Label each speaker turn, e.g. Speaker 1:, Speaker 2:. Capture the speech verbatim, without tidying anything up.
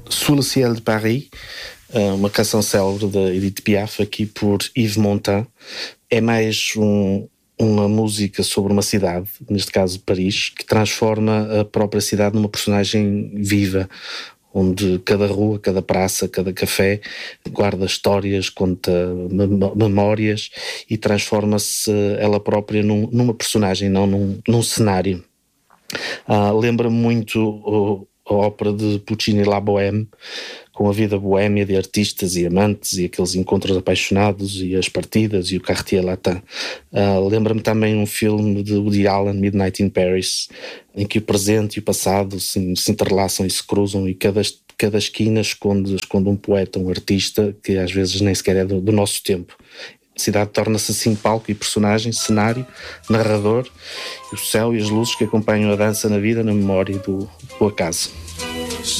Speaker 1: Sous le ciel de Paris, uma canção célebre da Edith Piaf, aqui por Yves Montand. É mais um, uma música sobre uma cidade, neste caso Paris, que transforma a própria cidade numa personagem viva, onde cada rua, cada praça, cada café guarda histórias, conta memórias e transforma-se ela própria num, numa personagem, não num, num cenário. Ah, lembra-me muito o, a ópera de Puccini, La Bohème, com a vida boémia de artistas e amantes e aqueles encontros apaixonados e as partidas e o Quartier Latin. Uh, lembra-me também um filme de Woody Allen, Midnight in Paris, em que o presente e o passado se, se entrelaçam e se cruzam, e cada, cada esquina esconde, esconde um poeta, um artista que às vezes nem sequer é do, do nosso tempo. A cidade torna-se assim palco e personagem, cenário, narrador, e o céu e as luzes que acompanham a dança na vida, na memória do, do acaso.